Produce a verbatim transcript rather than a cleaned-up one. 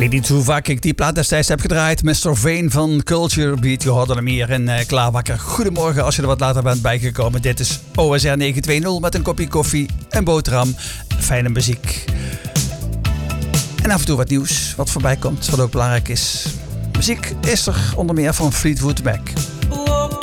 weet niet hoe vaak ik die plaat destijds heb gedraaid. mister Vane van Culture Beat. Je hoorde hem hier in uh, Klaarwakker. Goedemorgen als je er wat later bent bijgekomen. Dit is O S R negen twintig met een kopje koffie, een boterham, fijne muziek. En af en toe wat nieuws wat voorbij komt, wat ook belangrijk is. Muziek is er onder meer van Fleetwood Mac.